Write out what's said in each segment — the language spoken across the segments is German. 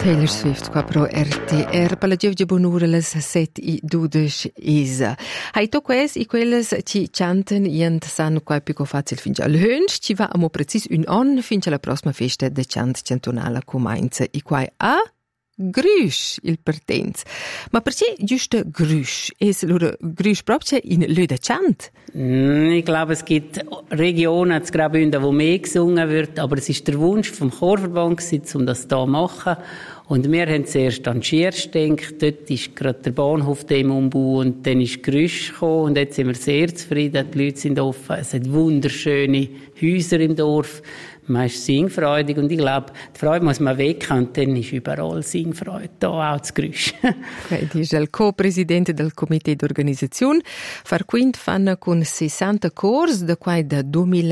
Taylor Swift qua pro RTR per la giovge bonura les 7:12 isa. Hai to quels I quelles ci chanten ient san qua più facile fin già l'hönsch ci va amo precis un an fin la prossima festa de chant cantonala comainza I qua a Grüsch il pertens. Ma perché giusto Grüsch? Es lura Grüsch proprio in Löde Chant? Ich glaube, es gibt Regionen, das Graubünden, wo mehr gesungen wird, aber es ist der Wunsch vom Chorverband gewesen, um das hier zu machen. Und wir haben zuerst an Schierz gedacht, dort ist gerade der Bahnhof im Umbau und dann ist Grüsch gekommen und jetzt sind wir sehr zufrieden, die Leute sind offen, es hat wunderschöne Häuser im Dorf. Man ist singfreudig und ich glaube, die Freude muss man weg und dann ist überall Singfreude, da auch das Grüsch. Okay, die ist il co-presidente del Comité d'Organizzazione. Far quint fanno con 60 cors, da quai da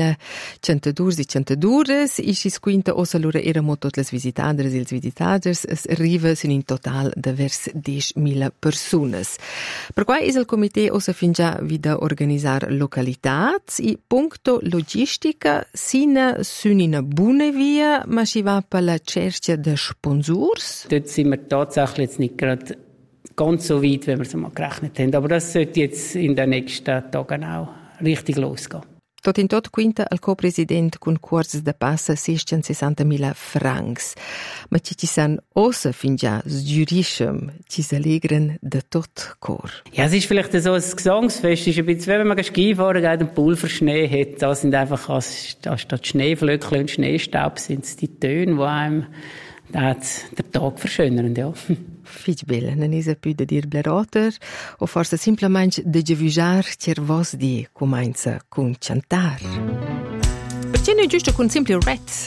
2022 is is quinta ossa lura eramo tot les visitaders e ils visitators, es arriva sin in total da vers 10.000 personas. Per quai is il Comité ossa fin già vida organizzar localitats I punto logistica sina sün in eine buona via, ma si va per la cerca de sponsors? Dort sind wir tatsächlich jetzt nicht gerade ganz so weit, wie wir es mal gerechnet haben. Aber das sollte jetzt in den nächsten Tagen auch richtig losgehen. Tot in tot quinta al co-president con cuors de passa 660.000 francs. Ma ci san ossa fin già sgiuriscem, ci s'allegren de tot cor. Ja, es ist vielleicht so ein Gesangsfest, ist ein bisschen, wenn man Skifahren geht und Pulverschnee hat, da sind einfach statt Schneeflöckchen und Schneestaub sind es die Töne, die einem den Tag verschönern, ja. Fich bella, non is più da dir bleroter, o forse simplemente de gevujar cer vos di comincia con cantar. Perché non è giusto con simple ret?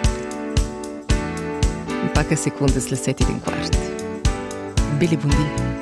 Un poche secondi le 7:15. Belle buon dia.